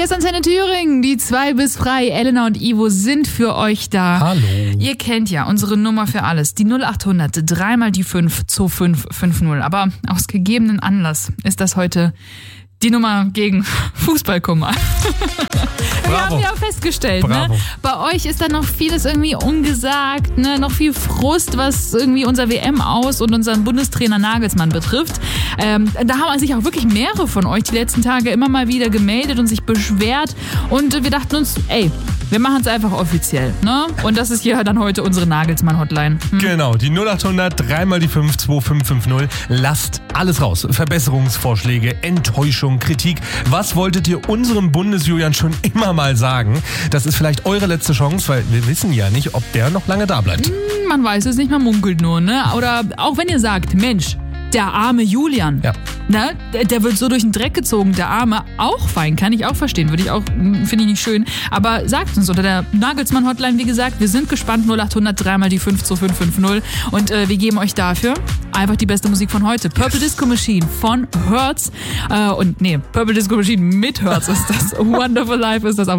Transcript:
Hier ist Antenne Thüringen, die 2 bis frei. Elena und Ivo sind für euch da. Hallo. Ihr kennt ja unsere Nummer für alles, die 0800, 3 mal die 5, 2550. Aber aus gegebenen Anlass ist das heute die Nummer gegen Fußballkummer. Wir haben ja festgestellt, ne? Bei euch ist da noch vieles irgendwie ungesagt, ne? Noch viel Frust, was irgendwie unser WM-Aus und unseren Bundestrainer Nagelsmann betrifft. Da haben sich auch wirklich mehrere von euch die letzten Tage immer mal wieder gemeldet und sich beschwert. Und wir dachten uns, wir machen es einfach offiziell, ne? Und das ist hier dann heute unsere Nagelsmann-Hotline. Genau, die 0800 3 mal die 5 2550. Lasst alles raus. Verbesserungsvorschläge, Enttäuschung, Kritik. Was wolltet ihr unserem Bundesjulian schon immer mal sagen? Das ist vielleicht eure letzte Chance, weil wir wissen ja nicht, ob der noch lange da bleibt. Man weiß es nicht, man munkelt nur, ne? Oder auch wenn ihr sagt, Mensch, der arme Julian, ne? Der wird so durch den Dreck gezogen, der Arme, auch fein, kann ich auch verstehen, finde ich nicht schön, aber sagt uns unter der Nagelsmann-Hotline, wie gesagt, wir sind gespannt, 0800 3 mal die 5 2550 und wir geben euch dafür einfach die beste Musik von heute. Purple Disco Machine von Hertz Purple Disco Machine mit Hertz ist das, Wonderful Life ist das, aber